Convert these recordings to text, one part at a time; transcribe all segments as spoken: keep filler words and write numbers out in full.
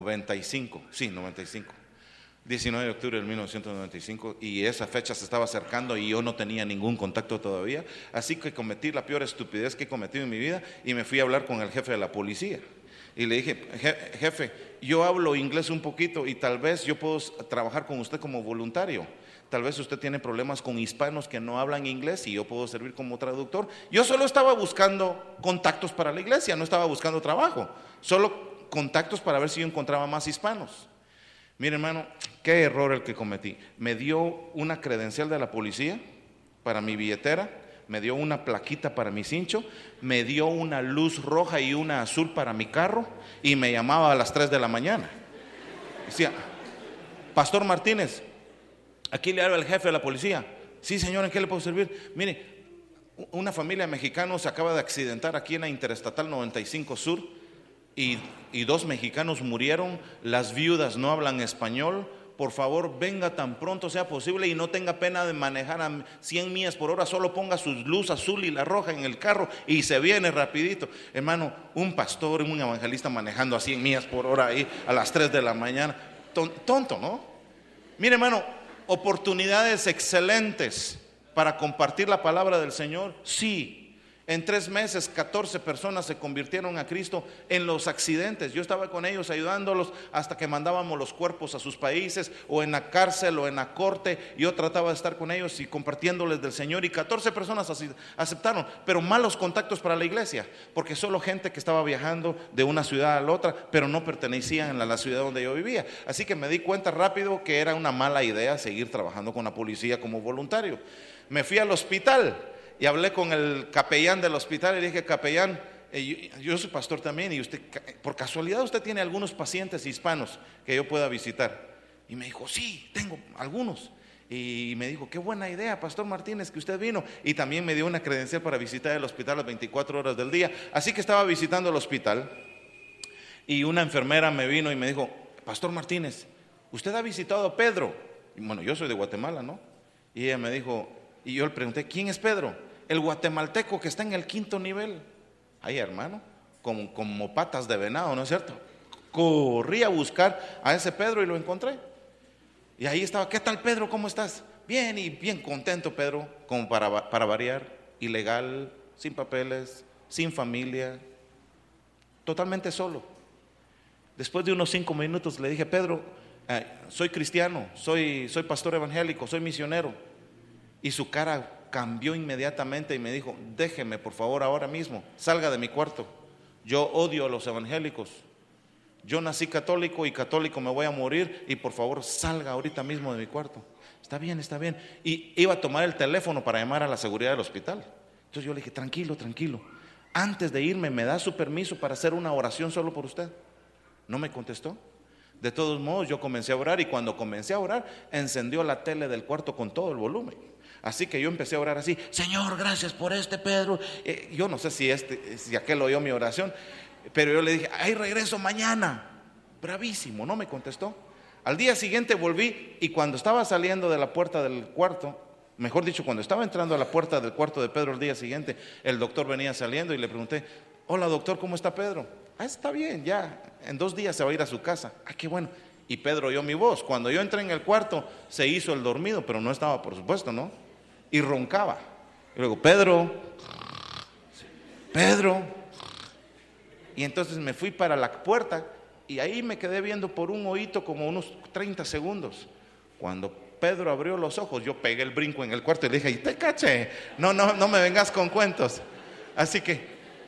noventa y cinco, sí, noventa y cinco. diecinueve de octubre de mil novecientos noventa y cinco, y esa fecha se estaba acercando y yo no tenía ningún contacto todavía, así que cometí la peor estupidez que he cometido en mi vida y me fui a hablar con el jefe de la policía y le dije: jefe, yo hablo inglés un poquito y tal vez yo puedo trabajar con usted como voluntario, tal vez usted tiene problemas con hispanos que no hablan inglés y yo puedo servir como traductor. Yo solo estaba buscando contactos para la iglesia, no estaba buscando trabajo, solo contactos para ver si yo encontraba más hispanos. Mire, hermano, qué error el que cometí. Me dio una credencial de la policía para mi billetera, me dio una plaquita para mi cincho, me dio una luz roja y una azul para mi carro y me llamaba a las tres de la mañana. Decía: Pastor Martínez, aquí le habla el jefe de la policía. Sí, señor, ¿en qué le puedo servir? Mire, una familia mexicana se acaba de accidentar aquí en la Interestatal noventa y cinco Sur. Y, y dos mexicanos murieron, las viudas no hablan español, por favor venga tan pronto sea posible y no tenga pena de manejar a cien millas por hora, solo ponga su luz azul y la roja en el carro y se viene rapidito. Hermano, un pastor, un evangelista manejando a cien millas por hora ahí a las tres de la mañana, tonto, ¿no? Mire, hermano, oportunidades excelentes para compartir la palabra del Señor, sí. En tres meses, catorce personas se convirtieron a Cristo en los accidentes. Yo estaba con ellos ayudándolos hasta que mandábamos los cuerpos a sus países, o en la cárcel o en la corte. Yo trataba de estar con ellos y compartiéndoles del Señor, y catorce personas aceptaron, pero malos contactos para la iglesia, porque solo gente que estaba viajando de una ciudad a la otra, pero no pertenecían a la ciudad donde yo vivía. Así que me di cuenta rápido que era una mala idea seguir trabajando con la policía como voluntario. Me fui al hospital y hablé con el capellán del hospital y dije: capellán, eh, yo, yo soy pastor también, y usted, por casualidad, usted tiene algunos pacientes hispanos que yo pueda visitar. Y me dijo: sí, tengo algunos. Y me dijo: qué buena idea, Pastor Martínez, que usted vino. Y también me dio una credencial para visitar el hospital las veinticuatro horas del día. Así que estaba visitando el hospital y una enfermera me vino y me dijo: Pastor Martínez, ¿usted ha visitado a Pedro? Y bueno, yo soy de Guatemala, ¿no? Y ella me dijo, y yo le pregunté: ¿quién es Pedro? El guatemalteco que está en el quinto nivel. Ay, hermano, como, como patas de venado, ¿no es cierto? Corrí a buscar a ese Pedro y lo encontré. Y ahí estaba: ¿qué tal, Pedro? ¿Cómo estás? Bien, y bien contento, Pedro, como para, para variar, ilegal, sin papeles, sin familia, totalmente solo. Después de unos cinco minutos le dije: Pedro, eh, soy cristiano, soy, soy pastor evangélico, soy misionero. Y su cara cambió inmediatamente y me dijo: déjeme por favor ahora mismo, salga de mi cuarto, yo odio a los evangélicos, yo nací católico y católico me voy a morir, y por favor salga ahorita mismo de mi cuarto. Está bien, está bien. Y iba a tomar el teléfono para llamar a la seguridad del hospital. Entonces yo le dije: tranquilo, tranquilo, antes de irme, ¿me da su permiso para hacer una oración solo por usted? No me contestó. De todos modos, yo comencé a orar, y cuando comencé a orar, encendió la tele del cuarto con todo el volumen. Así que yo empecé a orar así: Señor, gracias por este Pedro. Eh, yo no sé si, este, si aquel oyó mi oración, pero yo le dije: ay, regreso mañana. Bravísimo, no me contestó. Al día siguiente volví, y cuando estaba saliendo de la puerta del cuarto, mejor dicho, cuando estaba entrando a la puerta del cuarto de Pedro el día siguiente, el doctor venía saliendo y le pregunté: hola, doctor, ¿cómo está Pedro? Ah, está bien, ya, en dos días se va a ir a su casa. Ah, qué bueno. Y Pedro oyó mi voz. Cuando yo entré en el cuarto, se hizo el dormido, pero no estaba, por supuesto, ¿no? Y roncaba. Y luego: Pedro, Pedro. Y entonces me fui para la puerta, y ahí me quedé viendo por un oído como unos treinta segundos. Cuando Pedro abrió los ojos, yo pegué el brinco en el cuarto y le dije: y te caché, no, no, no me vengas con cuentos. Así que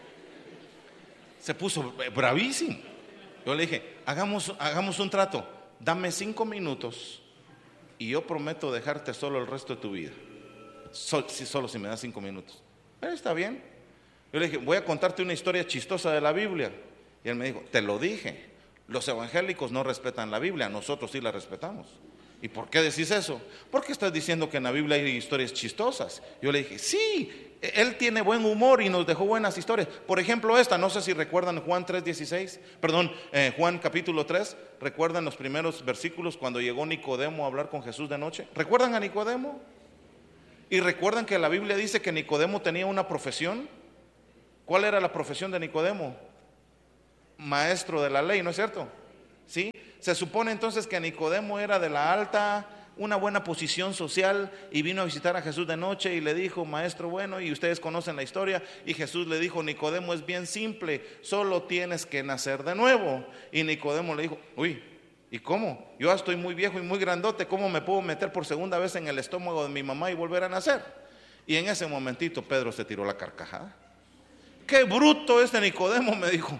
se puso bravísimo. Yo le dije: hagamos, hagamos un trato, dame cinco minutos y yo prometo dejarte solo el resto de tu vida. So, si, solo si me das cinco minutos. Pero está bien. Yo le dije: voy a contarte una historia chistosa de la Biblia. Y él me dijo: te lo dije, los evangélicos no respetan la Biblia, nosotros sí la respetamos. ¿Y por qué decís eso? Porque estás diciendo que en la Biblia hay historias chistosas. Yo le dije: sí, él tiene buen humor y nos dejó buenas historias. Por ejemplo esta, no sé si recuerdan Juan tres dieciséis, perdón, eh, Juan capítulo tres. ¿Recuerdan los primeros versículos cuando llegó Nicodemo a hablar con Jesús de noche? ¿Recuerdan a Nicodemo? Y recuerdan que la Biblia dice que Nicodemo tenía una profesión. ¿Cuál era la profesión de Nicodemo? Maestro de la ley, ¿no es cierto? ¿sí? Se supone entonces que Nicodemo era de la alta, una buena posición social, y vino a visitar a Jesús de noche y le dijo: maestro bueno, y ustedes conocen la historia, y Jesús le dijo: Nicodemo, es bien simple, solo tienes que nacer de nuevo. Y Nicodemo le dijo: uy, ¿y cómo? Yo ya estoy muy viejo y muy grandote, ¿cómo me puedo meter por segunda vez en el estómago de mi mamá y volver a nacer? Y en ese momentito Pedro se tiró la carcajada. ¡Qué bruto este Nicodemo!, me dijo.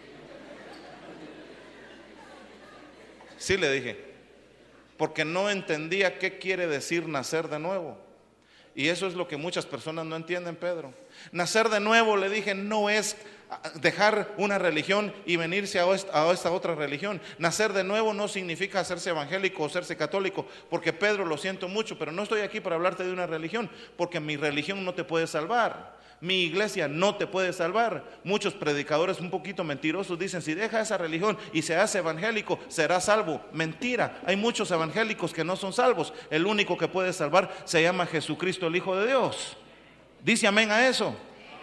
Sí, le dije, porque no entendía qué quiere decir nacer de nuevo. Y eso es lo que muchas personas no entienden, Pedro. Nacer de nuevo, le dije, no es dejar una religión y venirse a esta, a esta otra religión. Nacer de nuevo no significa hacerse evangélico o hacerse católico, porque Pedro, lo siento mucho, pero no estoy aquí para hablarte de una religión, porque mi religión no te puede salvar. Mi iglesia no te puede salvar. Muchos predicadores un poquito mentirosos dicen: si deja esa religión y se hace evangélico, será salvo. Mentira, hay muchos evangélicos que no son salvos. El único que puede salvar se llama Jesucristo, el Hijo de Dios. Dice amén a eso.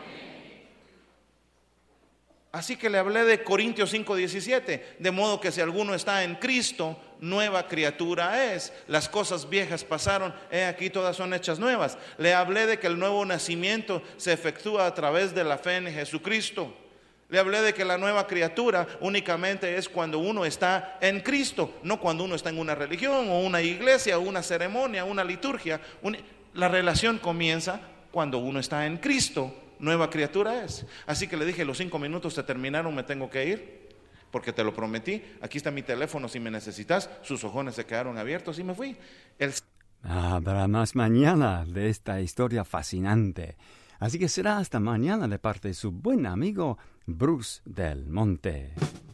Así que le hablé de Corintios cinco diecisiete, de modo que si alguno está en Cristo, nueva criatura es. Las cosas viejas pasaron, he aquí todas son hechas nuevas. Le hablé de que el nuevo nacimiento se efectúa a través de la fe en Jesucristo. Le hablé de que la nueva criatura únicamente es cuando uno está en Cristo, no cuando uno está en una religión o una iglesia o una ceremonia, una liturgia. La relación comienza cuando uno está en Cristo. Nueva criatura es. Así que le dije: los cinco minutos se terminaron, me tengo que ir, porque te lo prometí. Aquí está mi teléfono si me necesitas. Sus ojones se quedaron abiertos y me fui. El... Habrá más mañana de esta historia fascinante. Así que será hasta mañana de parte de su buen amigo Bruce Del Monte.